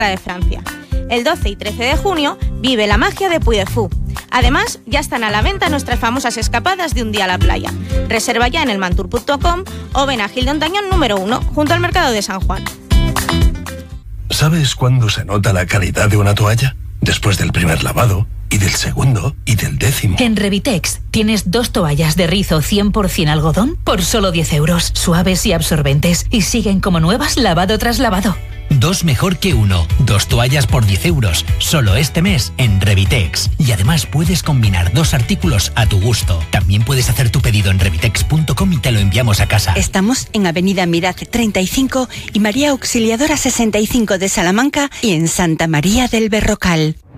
de Francia. El 12 y 13 de junio vive la magia de Puy de Fou. Además, ya están a la venta nuestras famosas escapadas de un día a la playa. Reserva ya en elmantour.com o ven a Gil de Ontañón número 1, junto al mercado de San Juan. ¿Sabes cuándo se nota la calidad de una toalla? Después del primer lavado, y del segundo, y del 10º. En Revitex tienes 2 toallas de rizo 100% algodón por solo 10 euros, suaves y absorbentes, y siguen como nuevas lavado tras lavado. 2 mejor que 1. 2 toallas por 10 euros. Solo este mes en Revitex. Y además puedes combinar 2 artículos a tu gusto. También puedes hacer tu pedido en Revitex.com y te lo enviamos a casa. Estamos en Avenida Mirace 35 y María Auxiliadora 65 de Salamanca y en Santa María del Berrocal.